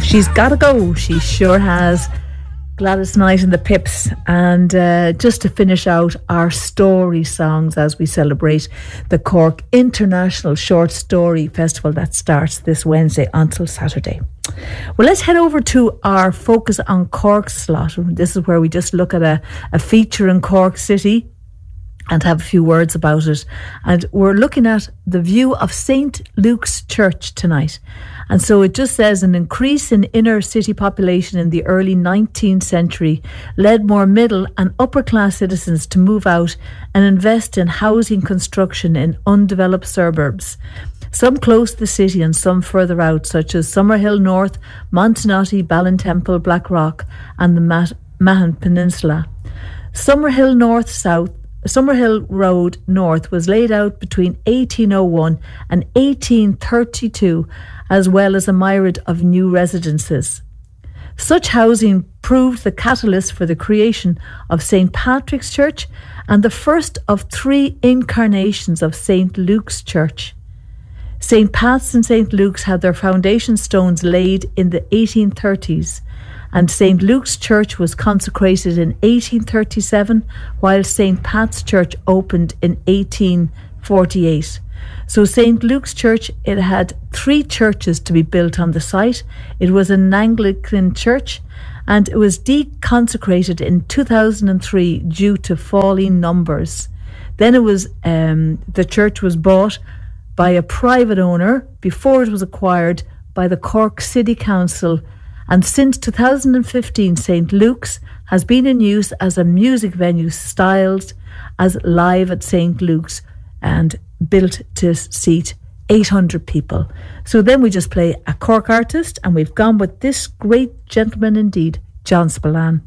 She's got to go. She sure has. Gladys Knight and the Pips. And just to finish out our story songs as we celebrate the Cork International Short Story Festival that starts this Wednesday until Saturday. Well, let's head over to our Focus on Cork slot. This is where we just look at a feature in Cork City and have a few words about it. And we're looking at the view of St. Luke's Church tonight. And so it just says an increase in inner city population in the early 19th century led more middle and upper class citizens to move out and invest in housing construction in undeveloped suburbs. Some close to the city and some further out, such as Summerhill North, Montenotte, Ballintemple, Blackrock and the Mahon Peninsula. Summerhill Road North was laid out between 1801 and 1832, as well as a myriad of new residences. Such housing proved the catalyst for the creation of St. Patrick's Church and the first of three incarnations of St. Luke's Church. St. Pat's and St. Luke's had their foundation stones laid in the 1830s, and St. Luke's Church was consecrated in 1837, while St. Pat's Church opened in 1848. So St. Luke's Church, it had three churches to be built on the site. It was an Anglican church, and it was deconsecrated in 2003 due to falling numbers. Then it was the church was bought by a private owner before it was acquired by the Cork City Council. And since 2015, St. Luke's has been in use as a music venue styled as Live at St. Luke's and built to seat 800 people. So then we just play a Cork artist, and we've gone with this great gentleman indeed, John Spillane.